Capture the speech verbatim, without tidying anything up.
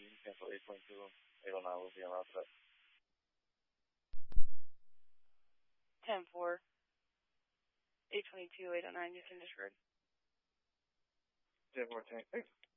you can cancel eight twenty-two, eight oh nine will be on route today. ten four, eight twenty-two, eight oh nine, Houston Discord. ten four, ten,